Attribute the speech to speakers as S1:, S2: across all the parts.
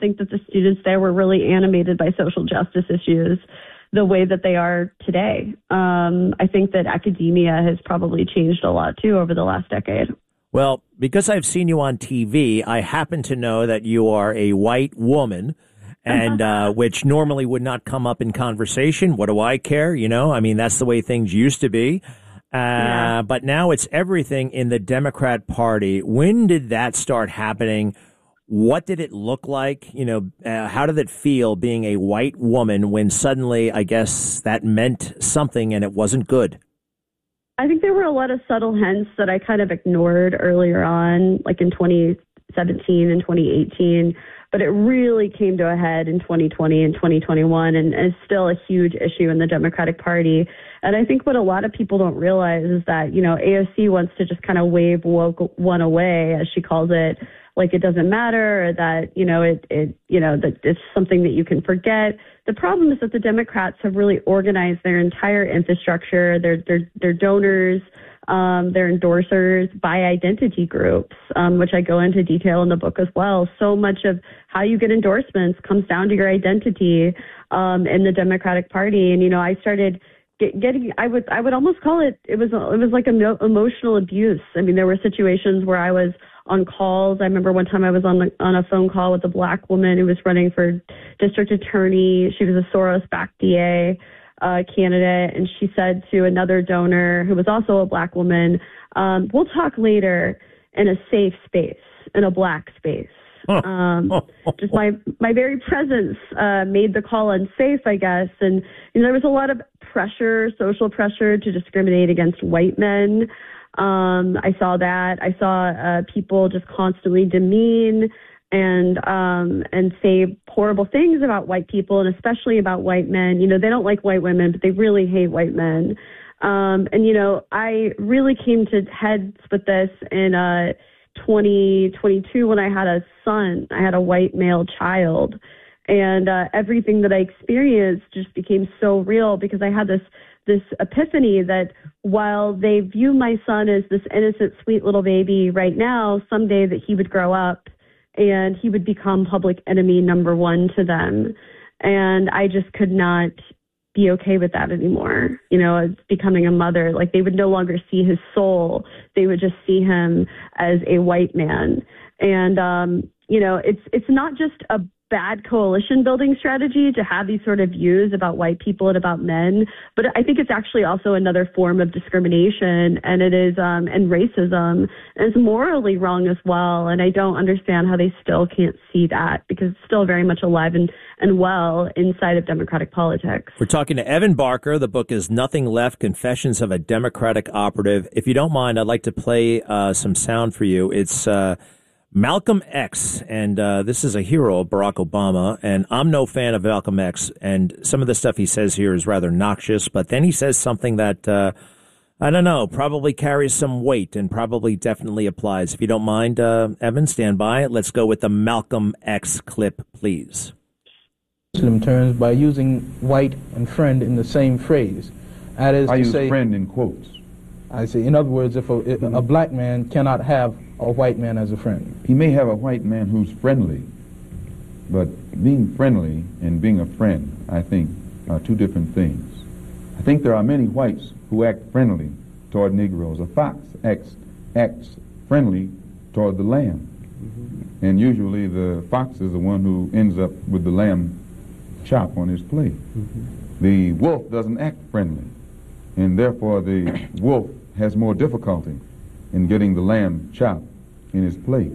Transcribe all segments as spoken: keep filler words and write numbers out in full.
S1: think that the students there were really animated by social justice issues the way that they are today. Um, I think that academia has probably changed a lot, too, over the last decade.
S2: Well, because I've seen you on T V, I happen to know that you are a white woman, and uh, which normally would not come up in conversation. What do I care? You know, I mean, that's the way things used to be. Uh, yeah. But now it's everything in the Democrat Party. When did that start happening? What did it look like? You know, uh, how did it feel being a white woman when suddenly, I guess, that meant something and it wasn't good?
S1: I think there were a lot of subtle hints that I kind of ignored earlier on, like in twenty seventeen and twenty eighteen. But it really came to a head in twenty twenty and twenty twenty-one, and is still a huge issue in the Democratic Party. And I think what a lot of people don't realize is that, you know, A O C wants to just kind of wave woke one away, as she calls it, like it doesn't matter, or that, you know, it, it, you know, that it's something that you can forget. The problem is that the Democrats have really organized their entire infrastructure, their their their donors, um, their endorsers by identity groups, um, which I go into detail in the book as well. So much of how you get endorsements comes down to your identity um, in the Democratic Party. And, you know, I started get, getting, I would, I would almost call it, it was, it was like emo- emotional abuse. I mean, there were situations where I was on calls. I remember one time I was on the, on a phone call with a black woman who was running for district attorney. She was a Soros-backed D A uh, candidate, and she said to another donor who was also a black woman, um, "We'll talk later in a safe space, in a black space." Um, just my my very presence uh, made the call unsafe, I guess. And you know, there was a lot of pressure, social pressure, to discriminate against white men. Um, I saw that. I saw uh, people just constantly demean and um, and say horrible things about white people, and especially about white men. You know, they don't like white women, but they really hate white men. Um, and, you know, I really came to heads with this in uh, twenty twenty-two when I had a son. I had a white male child. And uh, everything that I experienced just became so real, because I had this this epiphany that while they view my son as this innocent, sweet little baby right now, someday that he would grow up and he would become public enemy number one to them. And I just could not be okay with that anymore. You know, as becoming a mother, like they would no longer see his soul. They would just see him as a white man. And, um, you know, it's it's not just a bad coalition building strategy to have these sort of views about white people and about men, but I think it's actually also another form of discrimination, and it is um, and racism, and it's morally wrong as well. And I don't understand how they still can't see that, because it's still very much alive and, and well inside of Democratic politics.
S2: We're talking to Evan Barker. The book is Nothing Left: Confessions of a Democratic Operative. If you don't mind, I'd like to play uh, some sound for you. It's uh, Malcolm X, and uh, this is a hero of Barack Obama, and I'm no fan of Malcolm X, and some of the stuff he says here is rather noxious, but then he says something that, uh, I don't know, probably carries some weight and probably definitely applies. If you don't mind, uh, Evan, stand by. Let's go with the Malcolm X clip, please.
S3: Muslim terms by using white and friend in the same phrase. That is
S4: I
S3: to
S4: use
S3: say,
S4: friend in quotes.
S3: I see. In other words, if a, if a black man cannot have a white man as a friend.
S4: He may have a white man who's friendly, but being friendly and being a friend, I think, are two different things. I think there are many whites who act friendly toward Negroes. A fox acts, acts friendly toward the lamb. Mm-hmm. And usually the fox is the one who ends up with the lamb chop on his plate. Mm-hmm. The wolf doesn't act friendly, and therefore the wolf has more difficulty in getting the lamb chopped in his plate.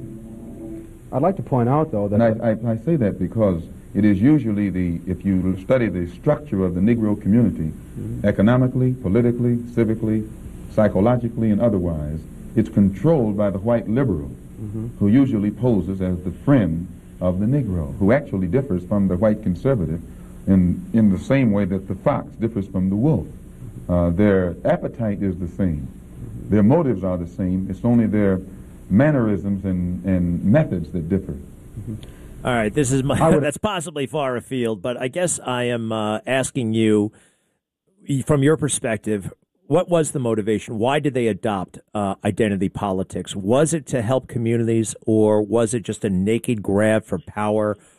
S3: I'd like to point out, though, that...
S4: And I, I, I say that because it is usually the, if you study the structure of the Negro community, mm-hmm. economically, politically, civically, psychologically, and otherwise, it's controlled by the white liberal, mm-hmm. who usually poses as the friend of the Negro, who actually differs from the white conservative in, in the same way that the fox differs from the wolf. Uh, their appetite is the same. Mm-hmm. Their motives are the same. It's only their mannerisms and, and methods that differ.
S2: Mm-hmm. All right, this is my, that's possibly far afield, but I guess I am uh, asking you, from your perspective, what was the motivation? Why did they adopt uh, identity politics? Was it to help communities, or was it just a naked grab for power